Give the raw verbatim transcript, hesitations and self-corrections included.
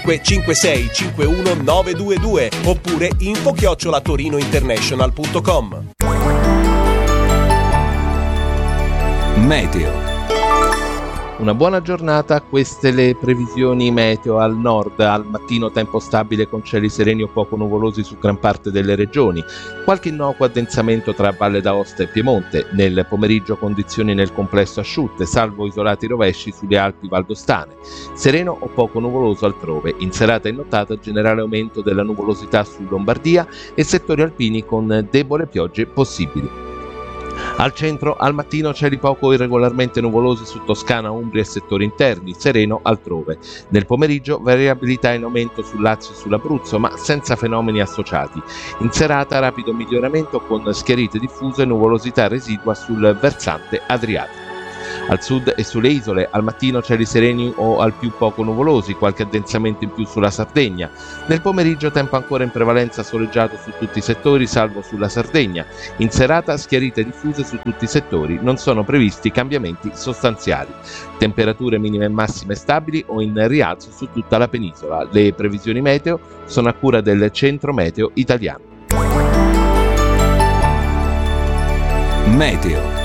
cinque sei cinque uno nove due due oppure info chiocciola torinointernational punto com. Meteo. Una buona giornata, queste le previsioni meteo. Al nord, al mattino tempo stabile con cieli sereni o poco nuvolosi su gran parte delle regioni, qualche innocuo addensamento tra Valle d'Aosta e Piemonte, nel pomeriggio condizioni nel complesso asciutte, salvo isolati rovesci sulle Alpi valdostane, sereno o poco nuvoloso altrove, in serata e nottata generale aumento della nuvolosità su Lombardia e settori alpini con debole piogge possibili. Al centro, al mattino cieli poco irregolarmente nuvolosi su Toscana, Umbria e settori interni, sereno altrove. Nel pomeriggio variabilità in aumento sul Lazio e sull'Abruzzo, ma senza fenomeni associati. In serata rapido miglioramento con schiarite diffuse e nuvolosità residua sul versante adriatico. Al sud e sulle isole, al mattino cieli sereni o al più poco nuvolosi, qualche addensamento in più sulla Sardegna. Nel pomeriggio tempo ancora in prevalenza soleggiato su tutti i settori, salvo sulla Sardegna. In serata schiarite diffuse su tutti i settori, non sono previsti cambiamenti sostanziali. Temperature minime e massime stabili o in rialzo su tutta la penisola. Le previsioni meteo sono a cura del Centro Meteo Italiano. Meteo.